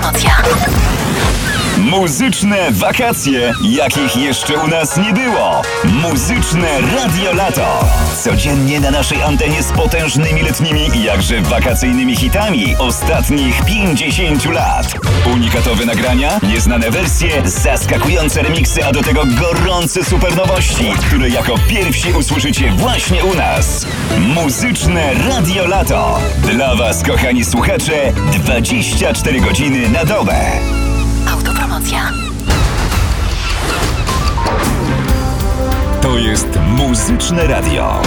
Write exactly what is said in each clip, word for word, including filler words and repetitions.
Autopromocja. Muzyczne wakacje, jakich jeszcze u nas nie było. Muzyczne Radio Lato. Codziennie na naszej antenie z potężnymi letnimi i jakże wakacyjnymi hitami ostatnich pięćdziesięciu lat. Unikatowe nagrania, nieznane wersje, zaskakujące remiksy, a do tego gorące supernowości, które jako pierwsi usłyszycie właśnie u nas. Muzyczne Radio Lato. Dla Was, kochani słuchacze, dwadzieścia cztery godziny na dobę. Autopromocja. To jest Muzyczne Radio.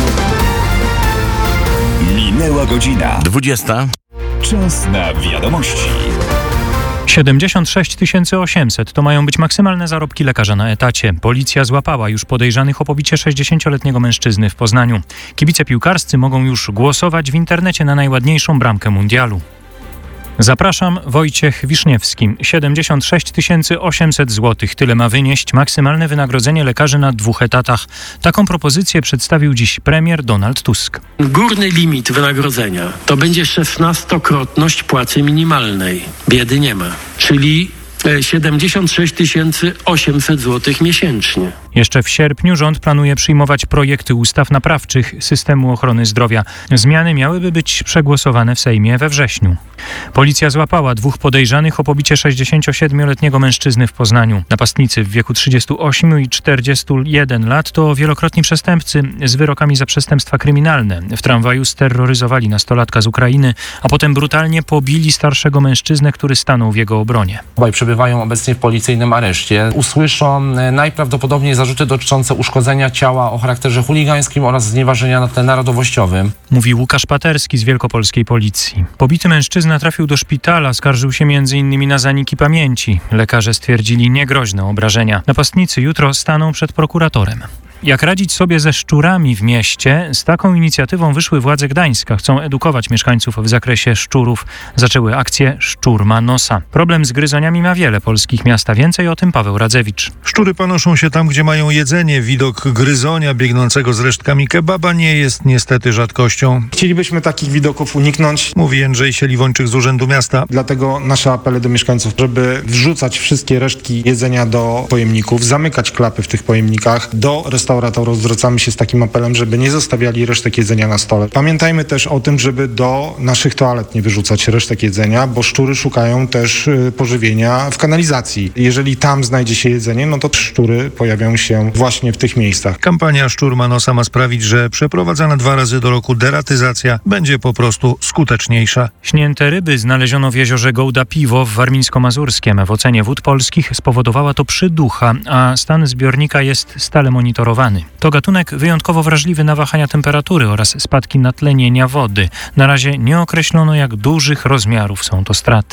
Minęła godzina dwudziesta. Czas na wiadomości. siedemdziesiąt sześć tysięcy osiemset to mają być maksymalne zarobki lekarza na etacie. Policja złapała już podejrzanych o pobicie sześćdziesięcioletniego mężczyzny w Poznaniu. Kibice piłkarscy mogą już głosować w internecie na najładniejszą bramkę mundialu. Zapraszam, Wojciech Wiszniewski. siedemdziesiąt sześć tysięcy osiemset złotych. Tyle ma wynieść maksymalne wynagrodzenie lekarzy na dwóch etatach. Taką propozycję przedstawił dziś premier Donald Tusk. Górny limit wynagrodzenia to będzie szesnastokrotność płacy minimalnej. Biedy nie ma. Czyli siedemdziesiąt sześć tysięcy osiemset złotych miesięcznie. Jeszcze w sierpniu rząd planuje przyjmować projekty ustaw naprawczych systemu ochrony zdrowia. Zmiany miałyby być przegłosowane w Sejmie we wrześniu. Policja złapała dwóch podejrzanych o pobicie sześćdziesięciosiedmioletniego mężczyzny w Poznaniu. Napastnicy w wieku trzydziestu ośmiu i czterdziestu jeden lat to wielokrotni przestępcy z wyrokami za przestępstwa kryminalne. W tramwaju sterroryzowali nastolatka z Ukrainy, a potem brutalnie pobili starszego mężczyznę, który stanął w jego obronie. Obaj przebywają obecnie w policyjnym areszcie. Usłyszą najprawdopodobniej zarzuty dotyczące uszkodzenia ciała o charakterze chuligańskim oraz znieważenia na tle narodowościowym. Mówi Łukasz Paterski z wielkopolskiej policji. Pobity mężczyzna trafił do szpitala, skarżył się między innymi na zaniki pamięci. Lekarze stwierdzili niegroźne obrażenia. Napastnicy jutro staną przed prokuratorem. Jak radzić sobie ze szczurami w mieście? Z taką inicjatywą wyszły władze Gdańska. Chcą edukować mieszkańców w zakresie szczurów. Zaczęły akcję Szczur ma nosa. Problem z gryzoniami ma wiele polskich miast, a więcej o tym Paweł Radzewicz. Szczury panoszą się tam, gdzie mają jedzenie. Widok gryzonia biegnącego z resztkami kebaba nie jest niestety rzadkością. Chcielibyśmy takich widoków uniknąć, Mówi Jędrzej Siliwończyk z Urzędu Miasta. dlatego nasze apele do mieszkańców, żeby wrzucać wszystkie resztki jedzenia do pojemników, zamykać klapy w tych pojemnikach. Do restauratorów zwracamy się z takim apelem, żeby nie zostawiali resztek jedzenia na stole. Pamiętajmy też o tym, żeby do naszych toalet nie wyrzucać resztek jedzenia, bo szczury szukają też y, pożywienia w kanalizacji. Jeżeli tam znajdzie się jedzenie, no to szczury pojawią się właśnie w tych miejscach. Kampania Szczur ma nosa ma sprawić, że przeprowadzana dwa razy do roku deratyzacja będzie po prostu skuteczniejsza. Śnięte ryby znaleziono w jeziorze Gołda Piwo w Warmińsko-Mazurskiem. W ocenie Wód Polskich spowodowała to przyducha, a stan zbiornika jest stale monitorowany. To gatunek wyjątkowo wrażliwy na wahania temperatury oraz spadki natlenienia wody. Na razie nie określono, jak dużych rozmiarów są to straty.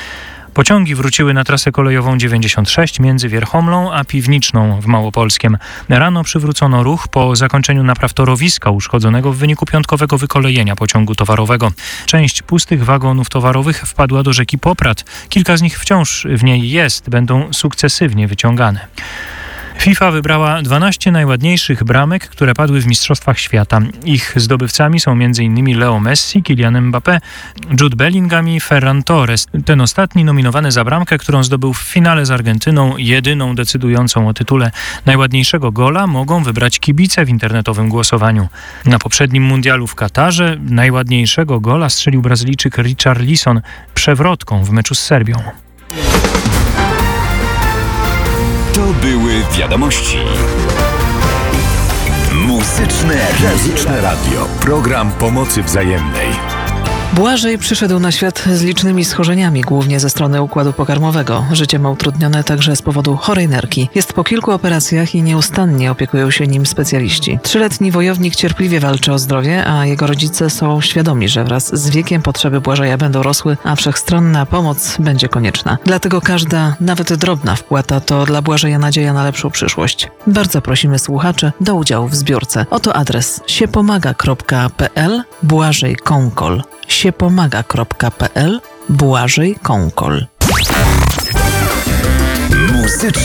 Pociągi wróciły na trasę kolejową dziewięćdziesiąt sześć między Wierchomlą a Piwniczną w Małopolskiem. Rano przywrócono ruch po zakończeniu napraw torowiska uszkodzonego w wyniku piątkowego wykolejenia pociągu towarowego. Część pustych wagonów towarowych wpadła do rzeki Poprad. Kilka z nich wciąż w niej jest, będą sukcesywnie wyciągane. FIFA wybrała dwanaście najładniejszych bramek, które padły w Mistrzostwach Świata. Ich zdobywcami są m.in. Leo Messi, Kylian Mbappé, Jude Bellingham i Ferran Torres. Ten ostatni nominowany za bramkę, którą zdobył w finale z Argentyną, jedyną decydującą o tytule najładniejszego gola, mogą wybrać kibice w internetowym głosowaniu. Na poprzednim mundialu w Katarze najładniejszego gola strzelił Brazylijczyk Richarlison przewrotką w meczu z Serbią. To były wiadomości. Muzyczne Radio. Muzyczne Radio. Program pomocy wzajemnej. Błażej przyszedł na świat z licznymi schorzeniami, głównie ze strony układu pokarmowego. Życie ma utrudnione także z powodu chorej nerki. Jest po kilku operacjach i nieustannie opiekują się nim specjaliści. Trzyletni wojownik cierpliwie walczy o zdrowie, a jego rodzice są świadomi, że wraz z wiekiem potrzeby Błażeja będą rosły, a wszechstronna pomoc będzie konieczna. Dlatego każda, nawet drobna wpłata to dla Błażeja nadzieja na lepszą przyszłość. Bardzo prosimy słuchaczy do udziału w zbiórce. Oto adres siepomaga kropka pe el Błażej Kąkol. siepomaga kropka pe el Błażej Kąkol. Muzyczne